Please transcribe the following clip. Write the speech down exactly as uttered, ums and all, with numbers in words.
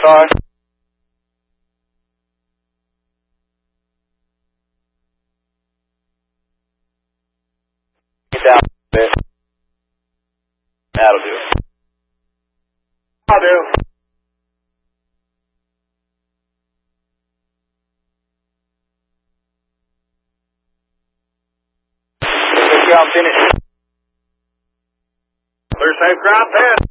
sorry. Get down a bit. That'll do. I'll do. Good job, finish. Clear safe ground, pass.